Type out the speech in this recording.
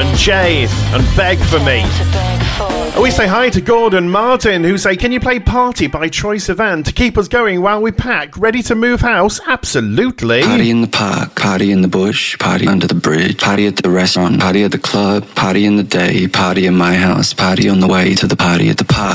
and Jay and Beg For Me. We say hi to Gordon Martin, who say, can you play Party by Troye Sivan to keep us going while we pack? Ready to move house? Absolutely. Party in the park, party in the bush, party under the bridge, party at the restaurant, party at the club, party in the day, party in my house, party on the way to the party at the park.